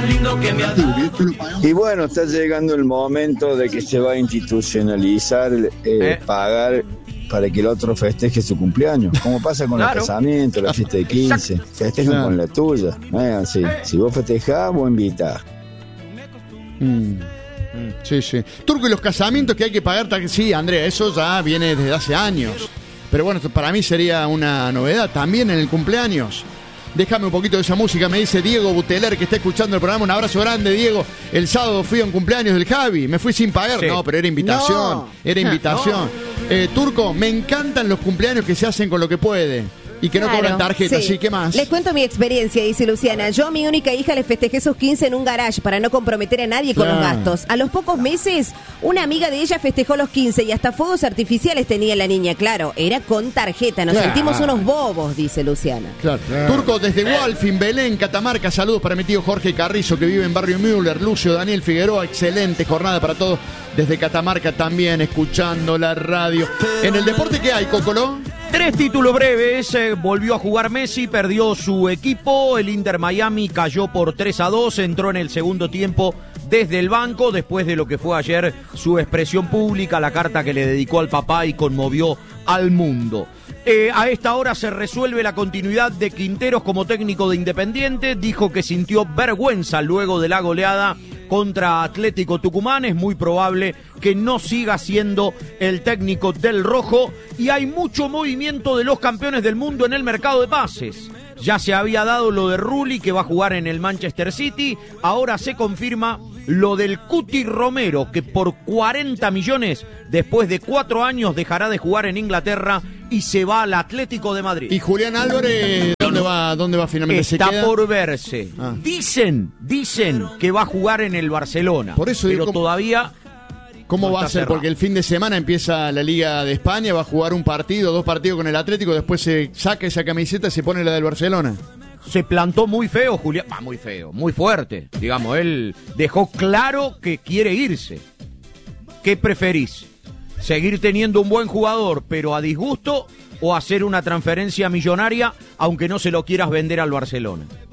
lindo que me ha dado. Y bueno, está llegando el momento de que se va a institucionalizar pagar para que el otro festeje su cumpleaños. Como pasa con el casamiento, la fiesta de 15. Festejan con la tuya. Así. Si vos festejás, vos invitás. Sí. Turco, y los casamientos que hay que pagar, sí, Andrea, eso ya viene desde hace años. Pero bueno, para mí sería una novedad también en el cumpleaños. Déjame un poquito de esa música, me dice Diego Buteler, que está escuchando el programa. Un abrazo grande, Diego. El sábado fui a un cumpleaños del Javi, me fui sin pagar. Sí. No, pero era invitación. Era invitación. Turco, me encantan los cumpleaños que se hacen con lo que puede. Y que no cobran tarjeta, sí. ¿Qué más? Les cuento mi experiencia, dice Luciana. Yo a mi única hija le festejé sus 15 en un garage para no comprometer a nadie con los gastos. A los pocos meses, una amiga de ella festejó los 15 y hasta fuegos artificiales tenía la niña. Claro, era con tarjeta. Nos sentimos unos bobos, dice Luciana. Claro. Turco, desde Walfin, Belén, Catamarca. Saludos para mi tío Jorge Carrizo, que vive en Barrio Müller. Lucio, Daniel Figueroa, excelente jornada para todos. Desde Catamarca también, escuchando la radio. ¿En el deporte qué hay, Cocoló? 3 títulos breves, volvió a jugar Messi, perdió su equipo, el Inter Miami cayó por 3-2, entró en el segundo tiempo desde el banco, después de lo que fue ayer su expresión pública, la carta que le dedicó al papá y conmovió al mundo. A esta hora se resuelve la continuidad de Quinteros como técnico de Independiente, dijo que sintió vergüenza luego de la goleada contra Atlético Tucumán, es muy probable que no siga siendo el técnico del rojo y hay mucho movimiento de los campeones del mundo en el mercado de pases. Ya se había dado lo de Rulli, que va a jugar en el Manchester City, ahora se confirma lo del Cuti Romero, que por 40 millones, después de 4 años, dejará de jugar en Inglaterra y se va al Atlético de Madrid. ¿Y Julián Álvarez dónde va finalmente? Está por verse. Dicen que va a jugar en el Barcelona. Por eso pero todavía... ¿Cómo va a ser? Cerrado. Porque el fin de semana empieza la Liga de España, va a jugar 2 partidos con el Atlético, después se saca esa camiseta y se pone la del Barcelona. Se plantó muy feo, Julián. Muy feo, muy fuerte. Digamos, él dejó claro que quiere irse. ¿Qué preferís? ¿Seguir teniendo un buen jugador, pero a disgusto, o hacer una transferencia millonaria, aunque no se lo quieras vender al Barcelona?